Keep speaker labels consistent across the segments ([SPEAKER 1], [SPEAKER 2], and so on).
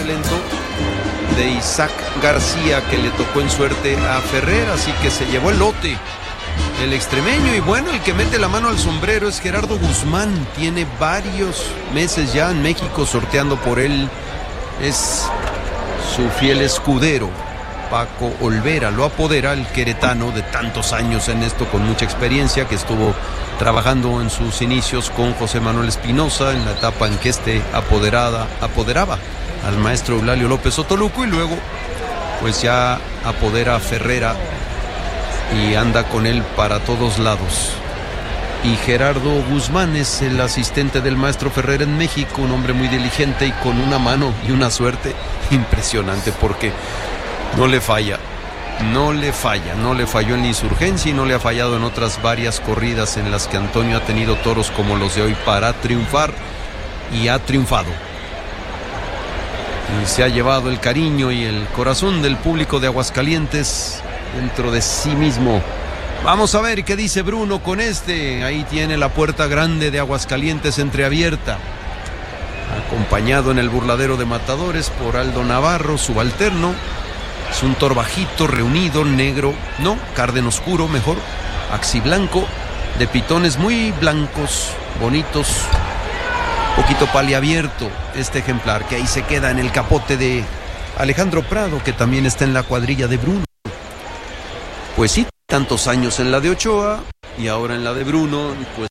[SPEAKER 1] talento de Isaac García, que le tocó en suerte a Ferrer, así que se llevó el lote el extremeño. Y bueno, el que mete la mano al sombrero es Gerardo Guzmán. Tiene varios meses ya en México sorteando por él. Es su fiel escudero, Paco Olvera. Lo apodera el queretano de tantos años en esto, con mucha experiencia, que estuvo trabajando en sus inicios con José Manuel Espinosa en la etapa en que apoderaba al maestro Eulalio López Ottoluco, y luego pues ya apodera a Ferrera y anda con él para todos lados. Y Gerardo Guzmán es el asistente del maestro Ferrera en México, un hombre muy diligente y con una mano y una suerte impresionante, porque no le falla, no le falló en la Insurgencia y no le ha fallado en otras varias corridas en las que Antonio ha tenido toros como los de hoy para triunfar, y ha triunfado. Y se ha llevado el cariño y el corazón del público de Aguascalientes dentro de sí mismo. Vamos a ver qué dice Bruno con este. Ahí tiene la puerta grande de Aguascalientes entreabierta, acompañado en el burladero de matadores por Aldo Navarro, subalterno. Es un toro bajito, reunido, negro, no, carden oscuro, mejor, axiblanco, de pitones muy blancos, bonitos, poquito paliabierto este ejemplar, que ahí se queda en el capote de Alejandro Prado, que también está en la cuadrilla de Bruno. Pues sí, tantos años en la de Ochoa y ahora en la de Bruno, pues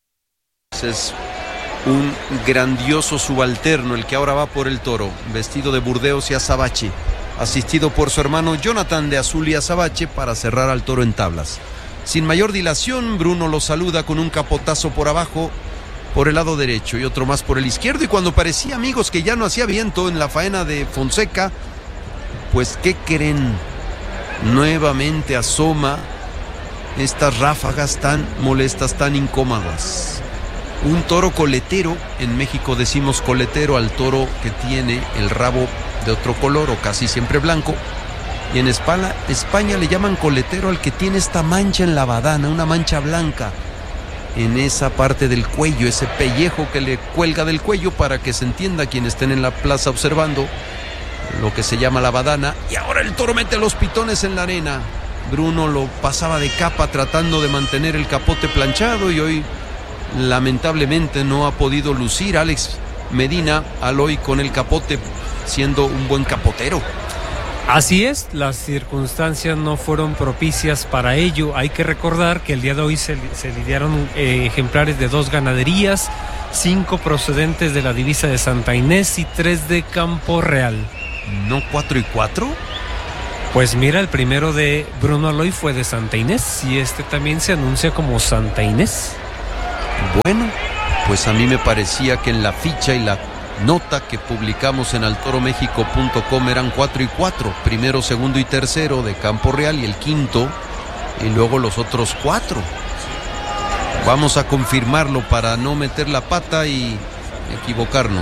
[SPEAKER 1] es un grandioso subalterno el que ahora va por el toro, vestido de burdeos y azabache, asistido por su hermano Jonathan de azul y azabache para cerrar al toro en tablas. Sin mayor dilación, Bruno lo saluda con un capotazo por abajo, por el lado derecho y otro más por el izquierdo, y cuando parecía, amigos, que ya no hacía viento en la faena de Fonseca, pues ¿qué creen? Nuevamente asoma estas ráfagas tan molestas, tan incómodas. Un toro coletero, en México decimos coletero al toro que tiene el rabo de otro color o casi siempre blanco, y en España le llaman coletero al que tiene esta mancha en la badana, una mancha blanca en esa parte del cuello, ese pellejo que le cuelga del cuello, para que se entienda quienes estén en la plaza observando lo que se llama la badana. Y ahora el toro mete los pitones en la arena. Bruno lo pasaba de capa tratando de mantener el capote planchado, y hoy lamentablemente no ha podido lucir Alex Medina Aloy con el capote, siendo un buen capotero.
[SPEAKER 2] Así es, las circunstancias no fueron propicias para ello. Hay que recordar que el día de hoy se lidiaron ejemplares de 2 ganaderías, 5 procedentes de la divisa de Santa Inés y 3 de Campo Real.
[SPEAKER 1] ¿No 4 y 4?
[SPEAKER 2] Pues mira, el primero de Bruno Aloy fue de Santa Inés y este también se anuncia como Santa Inés.
[SPEAKER 1] Bueno, pues a mí me parecía que en la ficha y la nota que publicamos en altoromexico.com eran 4 y 4, primero, segundo y tercero de Campo Real y el quinto, y luego los otros 4. Vamos a confirmarlo para no meter la pata y equivocarnos.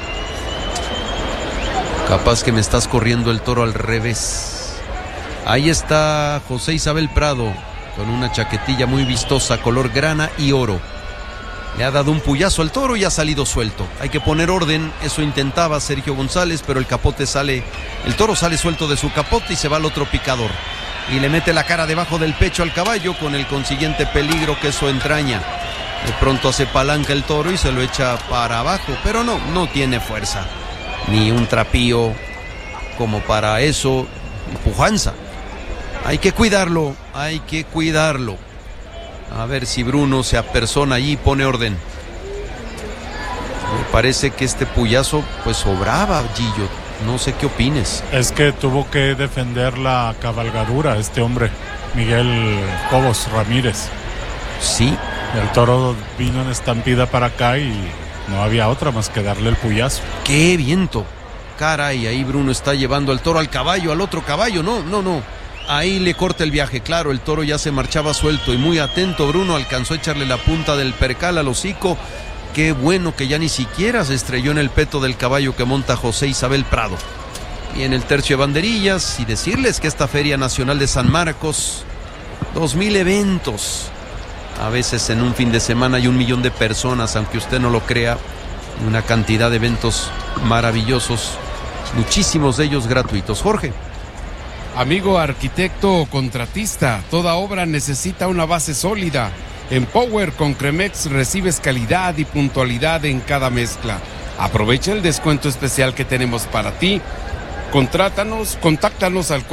[SPEAKER 1] Capaz que me estás corriendo el toro al revés. Ahí está José Isabel Prado con una chaquetilla muy vistosa, color grana y oro. Le ha dado un puyazo al toro y ha salido suelto. Hay que poner orden, eso intentaba Sergio González, pero el toro sale suelto de su capote y se va al otro picador. Y le mete la cara debajo del pecho al caballo, con el consiguiente peligro que eso entraña. De pronto hace palanca el toro y se lo echa para abajo, pero no tiene fuerza, ni un trapío como para eso, pujanza. Hay que cuidarlo. A ver si Bruno se apersona allí y pone orden. Me parece que este puyazo pues sobraba, Gillo. No sé qué opines.
[SPEAKER 3] Es que tuvo que defender la cabalgadura este hombre, Miguel Cobos Ramírez.
[SPEAKER 1] Sí.
[SPEAKER 3] El toro vino en estampida para acá y no había otra más que darle el puyazo.
[SPEAKER 1] ¡Qué viento! Caray, ahí Bruno está llevando al toro al caballo, al otro caballo. No. Ahí le corta el viaje, claro, el toro ya se marchaba suelto y muy atento Bruno alcanzó a echarle la punta del percal al hocico. Qué bueno que ya ni siquiera se estrelló en el peto del caballo que monta José Isabel Prado. Y en el tercio de banderillas, y decirles que esta Feria Nacional de San Marcos, 2,000 eventos, a veces en un fin de semana hay 1 millón de personas, aunque usted no lo crea, una cantidad de eventos maravillosos muchísimos de ellos gratuitos. Jorge.
[SPEAKER 4] Amigo arquitecto o contratista, toda obra necesita una base sólida. En Power con Cremex recibes calidad y puntualidad en cada mezcla. Aprovecha el descuento especial que tenemos para ti. Contáctanos al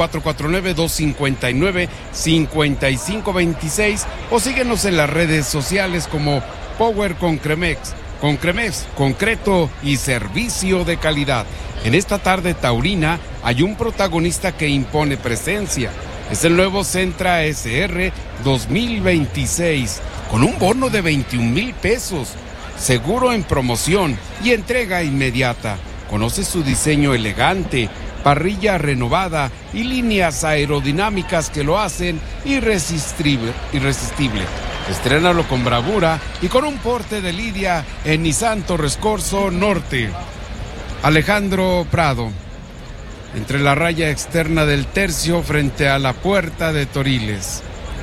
[SPEAKER 4] 449-259-5526 o síguenos en las redes sociales como Power con Cremex. Con Cremex, concreto y servicio de calidad. En esta tarde taurina hay un protagonista que impone presencia. Es el nuevo Sentra SR 2026 con un bono de 21,000 pesos, seguro en promoción y entrega inmediata. Conoce su diseño elegante, parrilla renovada y líneas aerodinámicas que lo hacen irresistible. Estrénalo con bravura y con un porte de lidia en Nissan Torres Corzo Norte. Alejandro Prado, entre la raya externa del tercio frente a la puerta de Toriles.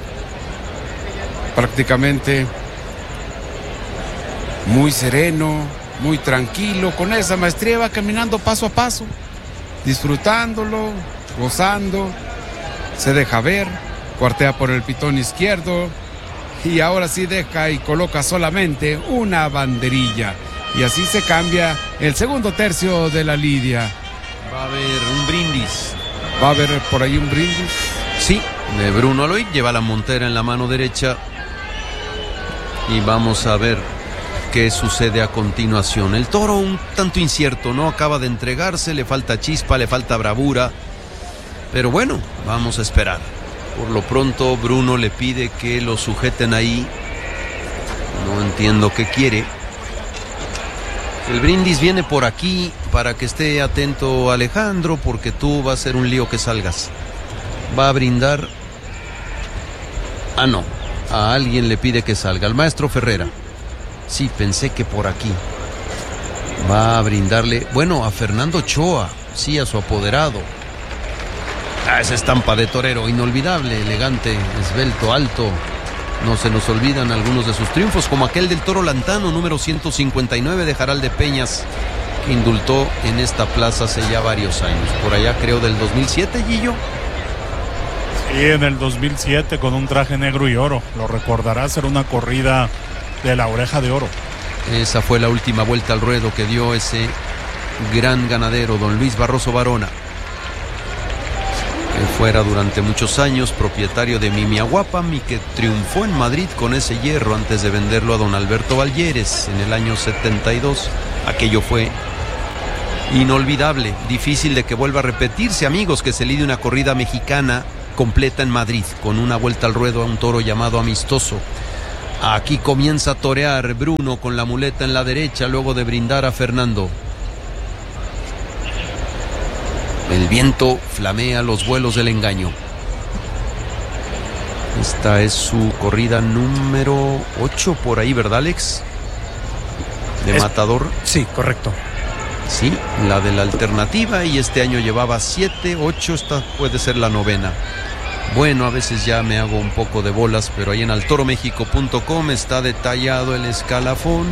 [SPEAKER 4] Prácticamente muy sereno, muy tranquilo, con esa maestría va caminando paso a paso, disfrutándolo, gozando, se deja ver, cuartea por el pitón izquierdo y ahora sí deja y coloca solamente una banderilla. Y así se cambia el segundo tercio de la lidia.
[SPEAKER 1] Va a haber un brindis.
[SPEAKER 4] ¿Va a haber por ahí un brindis?
[SPEAKER 1] Sí, de Bruno Aloy, lleva la montera en la mano derecha. Y vamos a ver qué sucede a continuación. El toro un tanto incierto, no acaba de entregarse, le falta chispa, le falta bravura. Pero bueno, vamos a esperar. Por lo pronto Bruno le pide que lo sujeten ahí. No entiendo qué quiere. El brindis viene por aquí para que esté atento Alejandro, porque tú va a ser un lío que salgas. Va a brindar. No, a alguien le pide que salga, al maestro Ferrera. Sí, pensé que por aquí. Va a brindarle, bueno, a Fernando Ochoa, sí, a su apoderado. Esa estampa de torero, inolvidable, elegante, esbelto, alto. No se nos olvidan algunos de sus triunfos, como aquel del Toro Lantano, número 159 de Jaral de Peñas, que indultó en esta plaza hace ya varios años. Por allá creo del 2007, Gillo.
[SPEAKER 3] Sí, en el 2007 con un traje negro y oro. Lo recordarás, era una corrida de la Oreja de Oro.
[SPEAKER 1] Esa fue la última vuelta al ruedo que dio ese gran ganadero, don Luis Barroso Varona. Que fuera durante muchos años propietario de Mimiahuapam y que triunfó en Madrid con ese hierro antes de venderlo a don Alberto Valleres en el año 72. Aquello fue inolvidable, difícil de que vuelva a repetirse, amigos, que se lide una corrida mexicana completa en Madrid con una vuelta al ruedo a un toro llamado Amistoso. Aquí comienza a torear Bruno con la muleta en la derecha luego de brindar a Fernando. El viento flamea los vuelos del engaño. Esta es su corrida número 8 por ahí, ¿verdad, Alex? De Matador.
[SPEAKER 2] Sí, correcto.
[SPEAKER 1] Sí, la de la alternativa, y este año llevaba 7, 8, esta puede ser la 9ª. Bueno, a veces ya me hago un poco de bolas, pero ahí en altoromexico.com está detallado el escalafón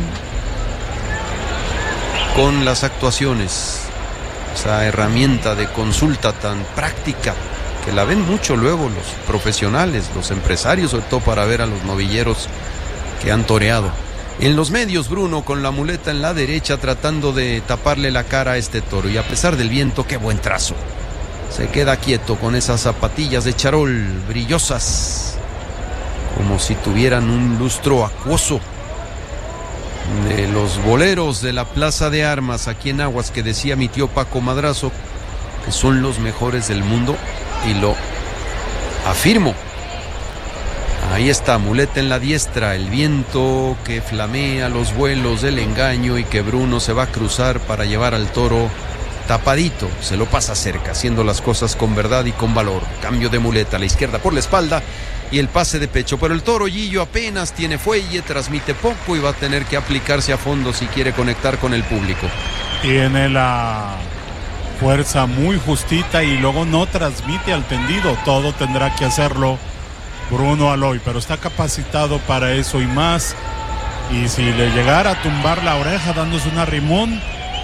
[SPEAKER 1] con las actuaciones. Esa herramienta de consulta tan práctica que la ven mucho luego los profesionales, los empresarios, sobre todo para ver a los novilleros que han toreado. En los medios, Bruno con la muleta en la derecha tratando de taparle la cara a este toro, y a pesar del viento, qué buen trazo. Se queda quieto con esas zapatillas de charol brillosas, como si tuvieran un lustro acuoso. De los boleros de la Plaza de Armas aquí en Aguas, que decía mi tío Paco Madrazo que son los mejores del mundo, y lo afirmo. Ahí está, muleta en la diestra, el viento que flamea los vuelos del engaño y que Bruno se va a cruzar para llevar al toro tapadito, se lo pasa cerca, haciendo las cosas con verdad y con valor. Cambio de muleta a la izquierda por la espalda y el pase de pecho, pero el toro Gillo apenas tiene fuelle, transmite poco y va a tener que aplicarse a fondo si quiere conectar con el público.
[SPEAKER 3] Tiene la fuerza muy justita y luego no transmite al tendido, todo tendrá que hacerlo Bruno Aloy, pero está capacitado para eso y más. Y si le llegara a tumbar la oreja dándose un arrimón,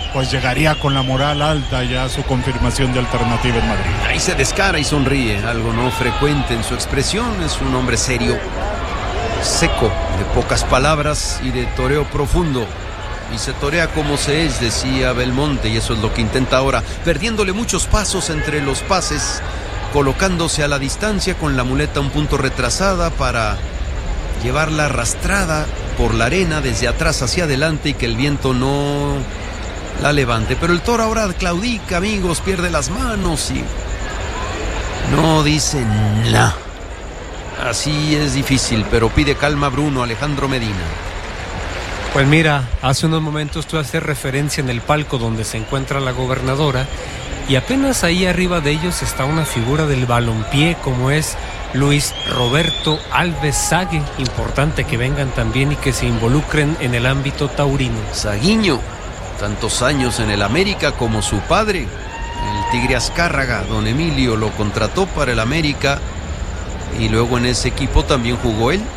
[SPEAKER 3] pues llegaría con la moral alta ya a su confirmación de alternativa en Madrid.
[SPEAKER 1] Ahí se descara y sonríe, algo no frecuente en su expresión. Es un hombre serio, seco, de pocas palabras y de toreo profundo. Y se torea como se es, decía Belmonte, y eso es lo que intenta ahora, perdiéndole muchos pasos entre los pases, colocándose a la distancia con la muleta un punto retrasada para llevarla arrastrada por la arena desde atrás hacia adelante y que el viento no la levante. Pero el toro ahora claudica, amigos, pierde las manos y no dice nada. Así es difícil, pero pide calma Bruno Alejandro Medina.
[SPEAKER 2] Pues mira, hace unos momentos tú haces referencia en el palco donde se encuentra la gobernadora y apenas ahí arriba de ellos está una figura del balompié como es Luis Roberto Alves Sague. Importante que vengan también y que se involucren en el ámbito taurino.
[SPEAKER 1] Saguiño, tantos años en el América como su padre, el Tigre Azcárraga. Don Emilio lo contrató para el América y luego en ese equipo también jugó él.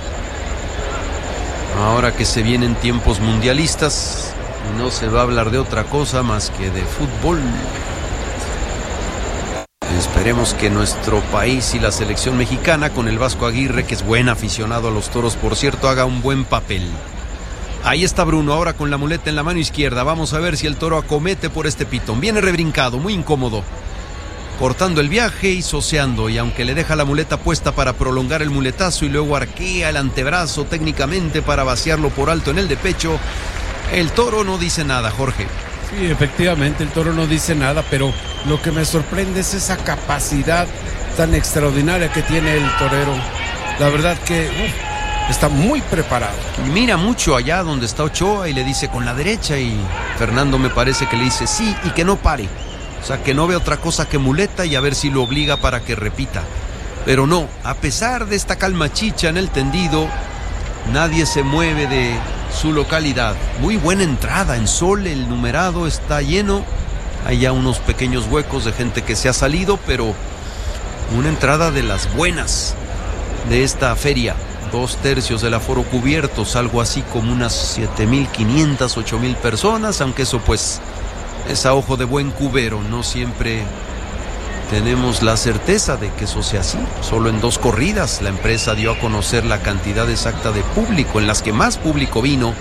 [SPEAKER 1] Ahora que se vienen tiempos mundialistas, no se va a hablar de otra cosa más que de fútbol. Esperemos que nuestro país y la selección mexicana, con el Vasco Aguirre, que es buen aficionado a los toros, por cierto, haga un buen papel. Ahí está Bruno, ahora con la muleta en la mano izquierda. Vamos a ver si el toro acomete por este pitón. Viene rebrincado, muy incómodo, cortando el viaje y soceando, y aunque le deja la muleta puesta para prolongar el muletazo y luego arquea el antebrazo técnicamente para vaciarlo por alto en el de pecho, el toro no dice nada, Jorge.
[SPEAKER 4] Sí, efectivamente, el toro no dice nada, pero lo que me sorprende es esa capacidad tan extraordinaria que tiene el torero. La verdad que está muy preparado.
[SPEAKER 1] Y mira mucho allá donde está Ochoa y le dice con la derecha, y Fernando me parece que le dice sí y que no pare. O sea, que no ve otra cosa que muleta y a ver si lo obliga para que repita. Pero no, a pesar de esta calma chicha en el tendido, nadie se mueve de su localidad. Muy buena entrada en sol, el numerado está lleno. Hay ya unos pequeños huecos de gente que se ha salido, pero una entrada de las buenas de esta feria. 2/3 del aforo cubiertos, algo así como unas 7,500, 8,000 personas, aunque eso pues es a ojo de buen cubero, no siempre tenemos la certeza de que eso sea así. Solo en 2 corridas la empresa dio a conocer la cantidad exacta de público, en las que más público vino,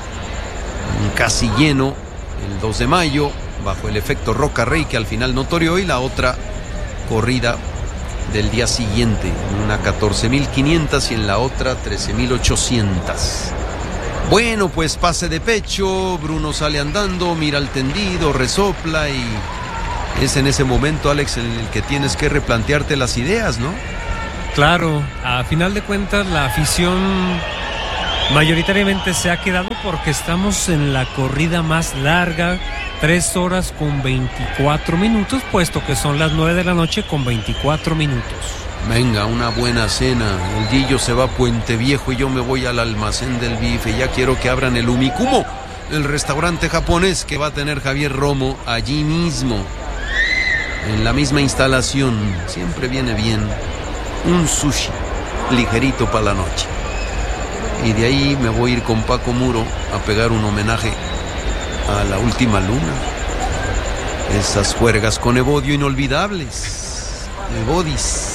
[SPEAKER 1] casi lleno, el 2 de mayo, bajo el efecto Roca Rey, que al final no toreó, y la otra corrida del día siguiente, una 14,500 y en la otra 13,800. Bueno, pues pase de pecho, Bruno sale andando, mira al tendido, resopla, y es en ese momento, Alex, en el que tienes que replantearte las ideas, ¿no?
[SPEAKER 2] Claro, a final de cuentas la afición mayoritariamente se ha quedado porque estamos en la corrida más larga, 3 horas con 24 minutos, puesto que son las 9 de la noche con 24 minutos.
[SPEAKER 1] Venga, una buena cena. El Gillo se va a Puente Viejo y yo me voy al almacén del bife. Ya quiero que abran el Umikumo, el restaurante japonés que va a tener Javier Romo allí mismo, en la misma instalación. Siempre viene bien un sushi ligerito para la noche. Y de ahí me voy a ir con Paco Muro a pegar un homenaje a la última luna. Esas juergas con Evodio inolvidables. Evodis.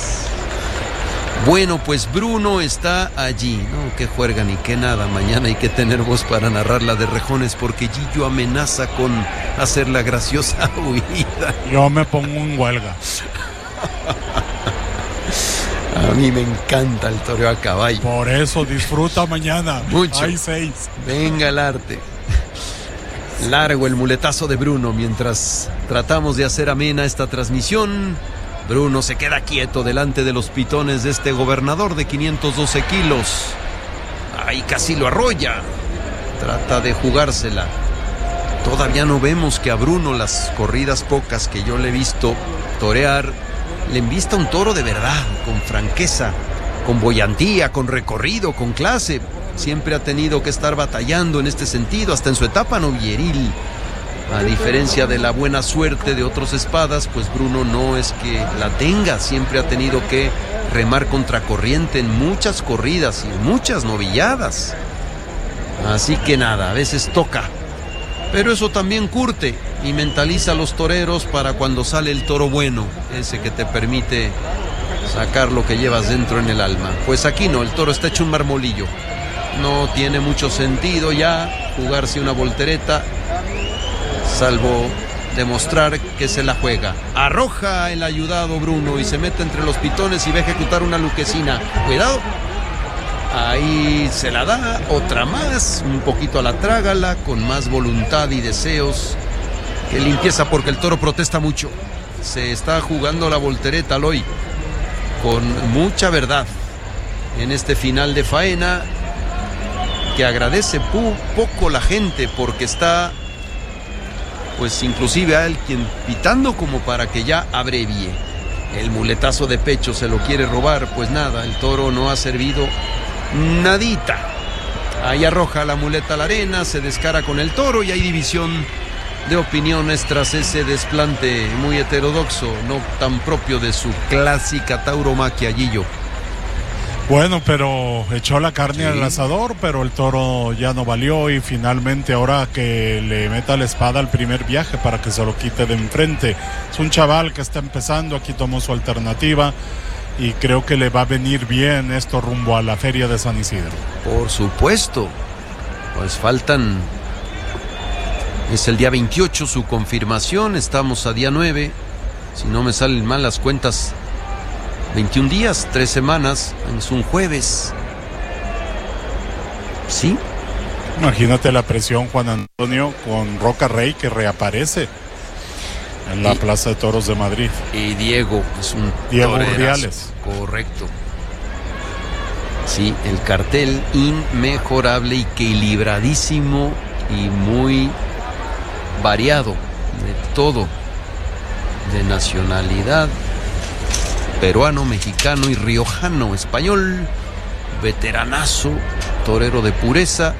[SPEAKER 1] Bueno, pues Bruno está allí, ¿no? Qué juerga ni qué nada. Mañana hay que tener voz para narrar la de rejones, porque Gillo amenaza con hacer la graciosa huida.
[SPEAKER 3] Yo me pongo en huelga.
[SPEAKER 1] A mí me encanta el toreo a caballo.
[SPEAKER 3] Por eso disfruta mañana.
[SPEAKER 1] Mucho.
[SPEAKER 3] Hay 6.
[SPEAKER 1] Venga el arte. Largo el muletazo de Bruno mientras tratamos de hacer amena esta transmisión. Bruno se queda quieto delante de los pitones de este gobernador de 512 kilos. Ahí casi lo arrolla. Trata de jugársela. Todavía no vemos que a Bruno, las corridas pocas que yo le he visto torear, le envista un toro de verdad, con franqueza, con boyantía, con recorrido, con clase. Siempre ha tenido que estar batallando en este sentido, hasta en su etapa novieril. A diferencia de la buena suerte de otros espadas, pues Bruno no es que la tenga. Siempre ha tenido que remar contracorriente en muchas corridas y muchas novilladas. Así que nada, a veces toca Pero eso también curte y mentaliza a los toreros para cuando sale el toro bueno, ese que te permite sacar lo que llevas dentro en el alma. Pues aquí no, el toro está hecho un marmolillo. No tiene mucho sentido ya jugarse una voltereta, salvo demostrar que se la juega. Arroja el ayudado Bruno y se mete entre los pitones y va a ejecutar una luquesina. Cuidado. Ahí se la da, otra más, un poquito a la trágala, con más voluntad y deseos que limpieza, porque el toro protesta mucho. Se está jugando la voltereta Aloy con mucha verdad en este final de faena, que agradece poco la gente, porque está pues inclusive a él quien pitando como para que ya abrevie. El muletazo de pecho se lo quiere robar, pues nada, el toro no ha servido nadita. Ahí arroja la muleta a la arena, se descara con el toro y hay división de opiniones tras ese desplante muy heterodoxo, no tan propio de su clásica tauromaquia, Gillo.
[SPEAKER 3] Bueno, pero echó la carne al asador, pero el toro ya no valió y finalmente ahora que le meta la espada al primer viaje para que se lo quite de enfrente. Es un chaval que está empezando, aquí tomó su alternativa y creo que le va a venir bien esto rumbo a la feria de San Isidro.
[SPEAKER 1] Por supuesto, pues faltan, es el día 28 su confirmación, estamos a día 9, si no me salen mal las cuentas, 21 días, 3 semanas, es un jueves. ¿Sí?
[SPEAKER 3] Imagínate la presión, Juan Antonio, con Roca Rey que reaparece en la Plaza de Toros de Madrid.
[SPEAKER 1] Y Diego, es un
[SPEAKER 3] Diego
[SPEAKER 1] torerazo.
[SPEAKER 3] Urdiales.
[SPEAKER 1] Correcto. Sí, el cartel inmejorable y equilibradísimo y muy variado de todo, de nacionalidad, peruano, mexicano y riojano, español, veteranazo, torero de pureza,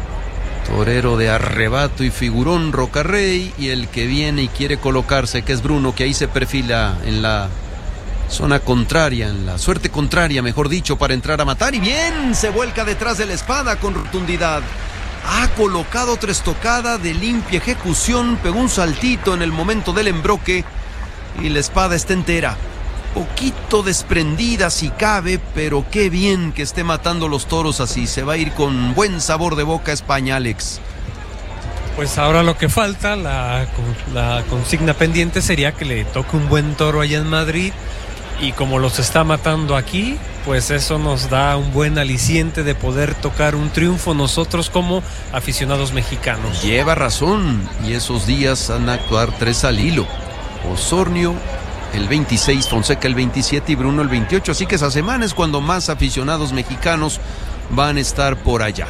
[SPEAKER 1] torero de arrebato y figurón, Roca Rey, y el que viene y quiere colocarse, que es Bruno, que ahí se perfila en la zona contraria, en la suerte contraria, mejor dicho, para entrar a matar, y bien, se vuelca detrás de la espada con rotundidad. Ha colocado otra estocada de limpia ejecución, pegó un saltito en el momento del embroque y la espada está entera. Poquito desprendida si cabe, pero qué bien que esté matando los toros así. Se va a ir con buen sabor de boca España, Alex.
[SPEAKER 2] Pues ahora lo que falta, la consigna pendiente sería que le toque un buen toro allá en Madrid, y como los está matando aquí, pues eso nos da un buen aliciente de poder tocar un triunfo nosotros como aficionados mexicanos.
[SPEAKER 1] Lleva razón, y esos días van a actuar 3 al hilo. Osornio el 26, Fonseca el 27 y Bruno el 28, así que esa semana es cuando más aficionados mexicanos van a estar por allá.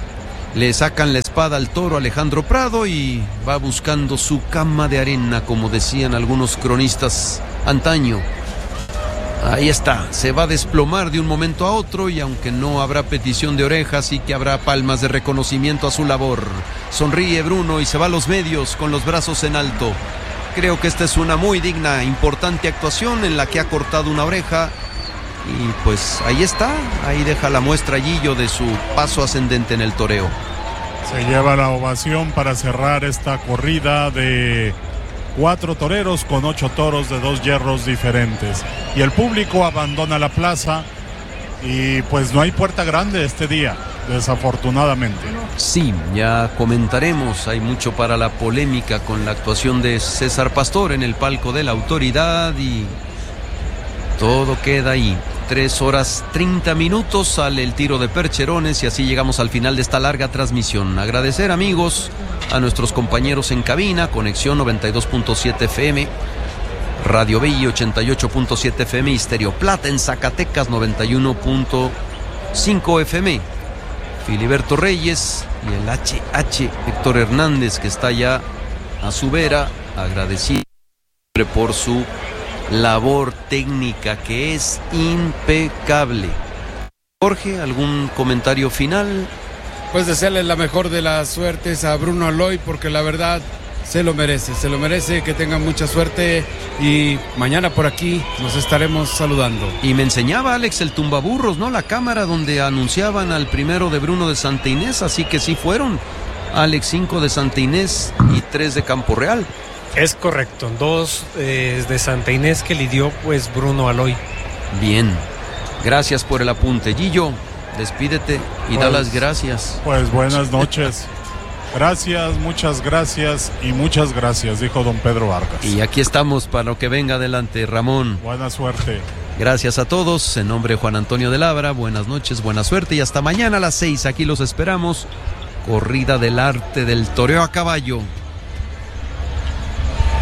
[SPEAKER 1] Le sacan la espada al toro Alejandro Prado y va buscando su cama de arena, como decían algunos cronistas antaño. Ahí está, se va a desplomar de un momento a otro, y aunque no habrá petición de orejas, sí que habrá palmas de reconocimiento a su labor. Sonríe Bruno y se va a los medios con los brazos en alto. Creo que esta es una muy digna, importante actuación en la que ha cortado una oreja. Y pues ahí está, ahí deja la muestra Gillo de su paso ascendente en el toreo.
[SPEAKER 3] Se lleva la ovación para cerrar esta corrida de 4 toreros con 8 toros de 2 hierros diferentes. Y el público abandona la plaza y pues no hay puerta grande este día, desafortunadamente.
[SPEAKER 1] Sí, ya comentaremos, hay mucho para la polémica con la actuación de César Pastor en el palco de la autoridad y todo queda ahí. 3 horas 30 minutos, sale el tiro de percherones y así llegamos al final de esta larga transmisión. Agradecer, amigos, a nuestros compañeros en cabina, Conexión 92.7 FM, Radio BI 88.7 FM y Stereo Plata en Zacatecas 91.5 FM. Filiberto Reyes y el HH Héctor Hernández, que está ya a su vera, agradecido por su labor técnica que es impecable. Jorge, ¿algún comentario final?
[SPEAKER 4] Pues desearle la mejor de las suertes a Bruno Aloy, porque la verdad se lo merece, que tenga mucha suerte y mañana por aquí nos estaremos saludando.
[SPEAKER 1] Y me enseñaba Alex el tumbaburros, ¿no? La cámara donde anunciaban al primero de Bruno de Santa Inés, así que sí fueron Alex, 5 de Santa Inés y 3 de Campo Real.
[SPEAKER 2] Es correcto, 2 de Santa Inés que lidió pues Bruno Aloy.
[SPEAKER 1] Bien, gracias por el apunte. Gillo, despídete y da las gracias.
[SPEAKER 3] Pues buenas noches. Gracias, muchas gracias y muchas gracias, dijo don Pedro Vargas.
[SPEAKER 1] Y aquí estamos para lo que venga adelante, Ramón.
[SPEAKER 3] Buena suerte.
[SPEAKER 1] Gracias a todos, en nombre de Juan Antonio de Labra, buenas noches, buena suerte y hasta mañana a las 6, aquí los esperamos. Corrida del arte del toreo a caballo.